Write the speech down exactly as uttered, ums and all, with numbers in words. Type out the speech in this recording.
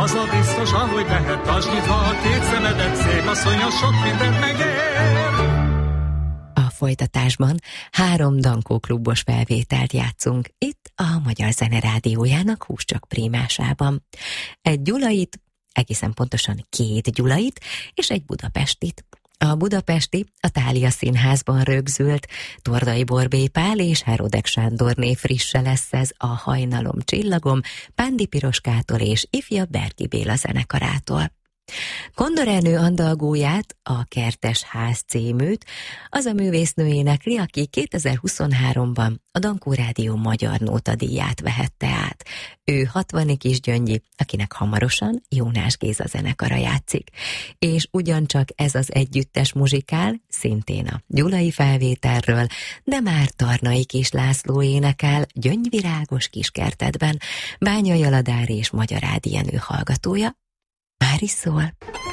az a biztos, ahogy lehet, tartsd nyitva a két szemedet, szép asszony, az sok mindent megér. A folytatásban három Dankó klubos felvételt játszunk itt a Magyar Zene Rádiójának Húscsak prímásában. Egy gyulait, egészen pontosan két gyulait, és egy budapestit. A budapesti a Thália Színházban rögzült Tordai Borbély Pál és Herodek Sándorné frisse lesz ez a Hajnalom csillagom Pándi Piroskától és ifjabb Berki Béla zenekarától. Kondorelnő andalgóját, a Kertes ház címűt az a művésznő énekli, aki kétezer-huszonháromban a Dankó Rádió Magyar Nóta díját vehette át. Ő Hatvani Kisgyöngyi, akinek hamarosan Jónás Géza zenekara játszik. És ugyancsak ez az együttes muzsikál, szintén a gyulai felvételről, de már Tarnai Kis László énekel Gyöngyvirágos kiskertedben, Bányai Aladár és Magyar Ádi Jenő hallgatója. Már is szól.